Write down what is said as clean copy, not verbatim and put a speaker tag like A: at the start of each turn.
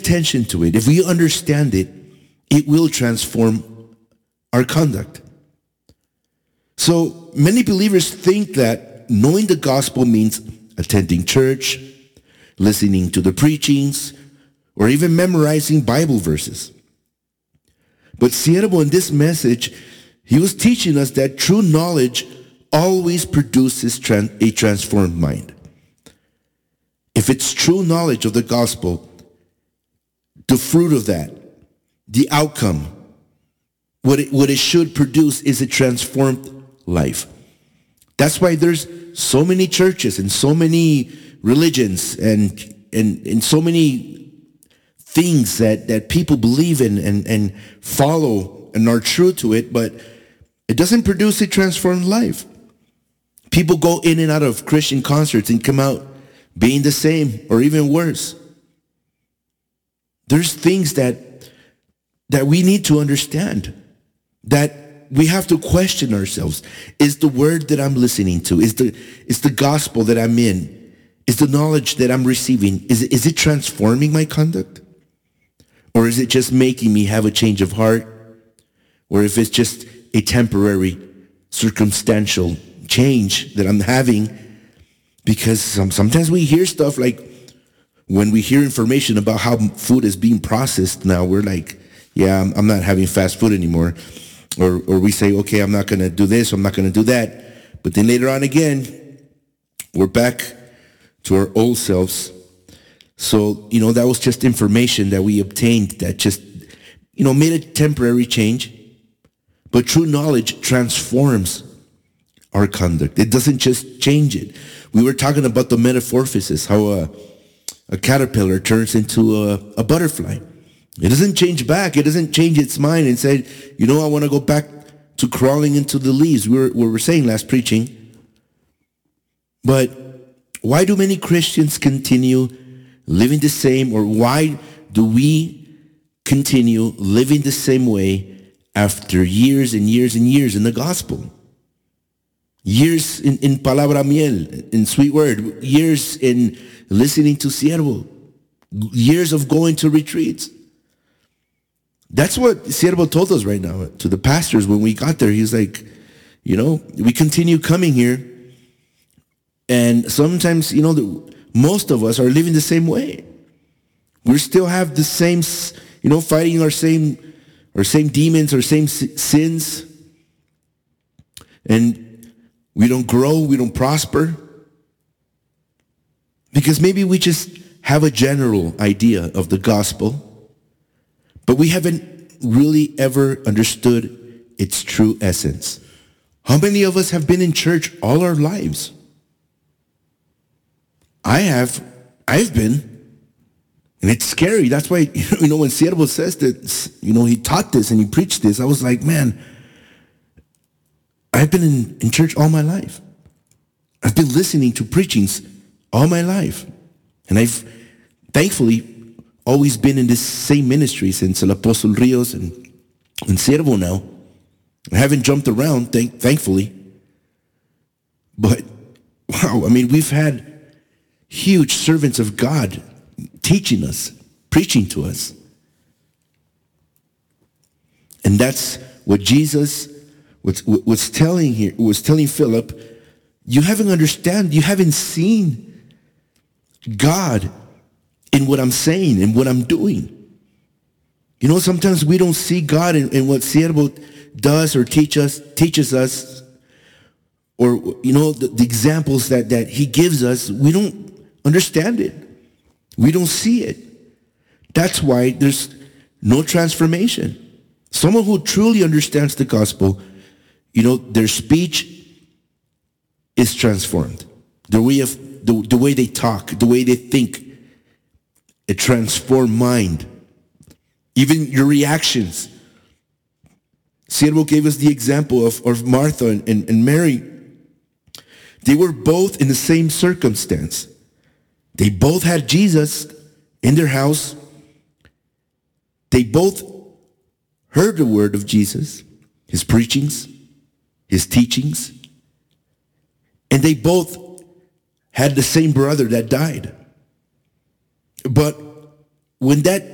A: attention to it, if we understand it, it will transform our conduct. So many believers think that knowing the gospel means attending church, listening to the preachings, or even memorizing Bible verses. But Siervo, in this message, he was teaching us that true knowledge always produces a transformed mind. If it's true knowledge of the gospel, the fruit of that, the outcome, what it should produce is a transformed life. That's why there's so many churches and so many religions and so many things that people believe in and follow and are true to it, but it doesn't produce a transformed life. People go in and out of Christian concerts and come out being the same or even worse. There's things that we need to understand, that we have to question ourselves. Is the word that I'm listening to, is the gospel that I'm in, is the knowledge that I'm receiving, is it transforming my conduct? Or is it just making me have a change of heart? Or if it's just a temporary, circumstantial change that I'm having, because sometimes we hear stuff like, when we hear information about how food is being processed now, we're like, yeah, I'm not having fast food anymore. Or we say, okay, I'm not going to do this, I'm not going to do that. But then later on again, we're back to our old selves. So, that was just information that we obtained that just, made a temporary change. But true knowledge transforms our conduct. It doesn't just change it. We were talking about the metamorphosis, how a caterpillar turns into a butterfly. It doesn't change back. It doesn't change its mind and say, I want to go back to crawling into the leaves. We were saying last preaching. But why do many Christians continue living the same, or why do we continue living the same way after years and years and years in the gospel? Years in palabra miel, in sweet word, years in listening to Siervo, years of going to retreats. That's what Siervo told us right now to the pastors when we got there. He's like, we continue coming here, and sometimes, most of us are living the same way. We still have the same, fighting our same demons, our same sins, and we don't grow, we don't prosper, because maybe we just have a general idea of the gospel, but we haven't really ever understood its true essence. How many of us have been in church all our lives? I've been, and it's scary. That's why, when Siervo says that, he taught this and he preached this, I was like, man, I've been in church all my life. I've been listening to preachings all my life. And I've thankfully always been in this same ministry since El Apóstol Rios and Siervo now. I haven't jumped around, thankfully. But, wow, we've had huge servants of God teaching us, preaching to us. And that's what Jesus was telling Philip. You haven't seen God in what I'm saying and what I'm doing. Sometimes we don't see God in what Siervo does or teaches us, or the examples that he gives us. We don't understand it. We don't see it. That's why there's no transformation. Someone who truly understands the gospel, their speech is transformed. The way they talk, the way they think, a transformed mind. Even your reactions. Siervo gave us the example of Martha and Mary. They were both in the same circumstance. They both had Jesus in their house. They both heard the word of Jesus, his preachings, his teachings, and they both had the same brother that died. But when that